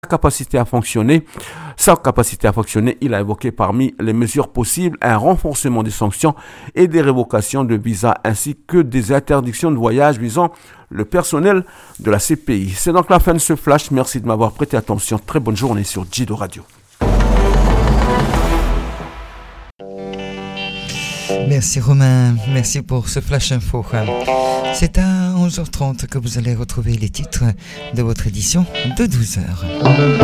capacité à fonctionner. Sa capacité à fonctionner, il a évoqué parmi les mesures possibles un renforcement des sanctions et des révocations de visas ainsi que des interdictions de voyage visant le personnel de la CPI. C'est donc la fin de ce flash. Merci de m'avoir prêté attention. Très bonne journée sur Jido Radio. Merci Romain, merci pour ce flash info. C'est à 11h30 que vous allez retrouver les titres de votre édition de 12h.